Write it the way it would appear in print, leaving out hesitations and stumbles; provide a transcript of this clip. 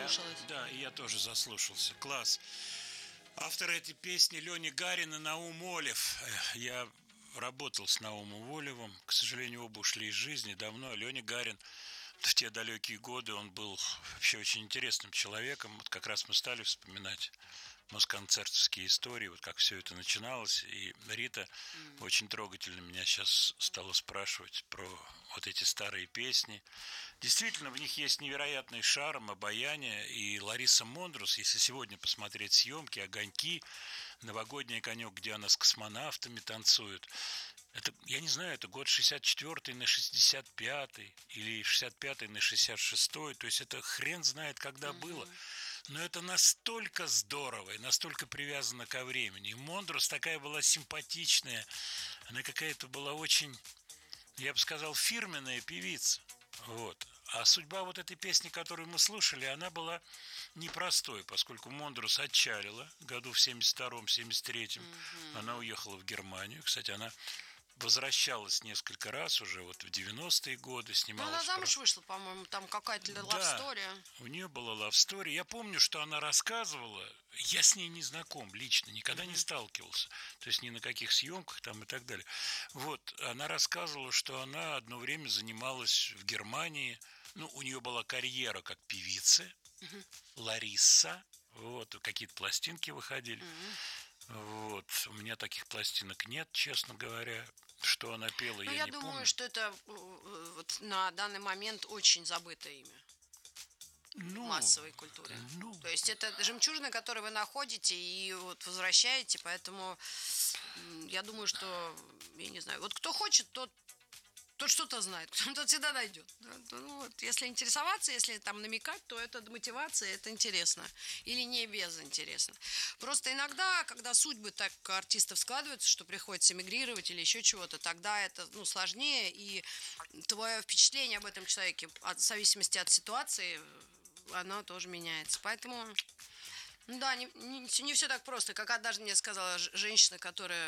заслушалась. Да, и я тоже заслушался. Класс. Автор этой песни Леня Гарин и Наум Олев. Я работал с Наумом Олевым. К сожалению, оба ушли из жизни давно. Леня Гарин в те далекие годы, он был вообще очень интересным человеком. Вот как раз мы стали вспоминать москонцертовские истории, вот как все это начиналось. И Рита очень трогательно меня сейчас стала спрашивать про вот эти старые песни. Действительно, в них есть невероятный шарм, обаяние. И Лариса Мондрус, если сегодня посмотреть съемки, огоньки, новогодний конек, где она с космонавтами танцует, это, я не знаю, это год 64-й на 65-й или 65-й на 66-й. То есть это хрен знает, когда было. Но это настолько здорово и настолько привязано ко времени. И Мондрус такая была симпатичная. Она какая-то была очень, я бы сказал, фирменная певица. Вот. А судьба вот этой песни, которую мы слушали, она была непростой, поскольку Мондрус отчалила году в 72-м, 73-м. Она уехала в Германию. Кстати, она возвращалась несколько раз уже, вот в 90-е годы Ну, снималась. она замуж вышла, по-моему, там какая-то Да, лавстория. у нее была лавстори. Я помню, что она рассказывала, я с ней не знаком лично, никогда не сталкивался, то есть ни на каких съемках там и так далее. Вот, она рассказывала, что она одно время занималась в Германии, ну, у нее была карьера как певицы, Лариса, вот, какие-то пластинки выходили. Вот, у меня таких пластинок нет, честно говоря. Что она пела, Ну, я я не думаю, помню. что это вот на данный момент очень забытое имя в Ну, массовой культуре. ну, То есть это жемчужина, которую вы находите и вот возвращаете, поэтому я думаю, что, я не знаю, вот кто хочет, тот что-то знает, тот всегда найдет. Ну, вот, если интересоваться, если там намекать, то это мотивация, это интересно. Или не безинтересно. Просто иногда, когда судьбы так артистов складываются, что приходится эмигрировать или еще чего-то, тогда это сложнее, и твое впечатление об этом человеке, в зависимости от ситуации, оно тоже меняется. Поэтому, ну да, не все так просто. Как однажды мне сказала женщина, которая